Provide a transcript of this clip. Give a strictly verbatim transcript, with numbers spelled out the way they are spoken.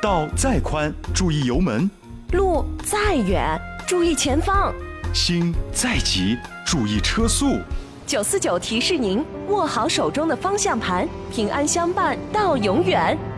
道再宽，注意油门； 路再远，注意前方； 心再急，注意车速。 九四九提示您：握好手中的方向盘，平安相伴到永远。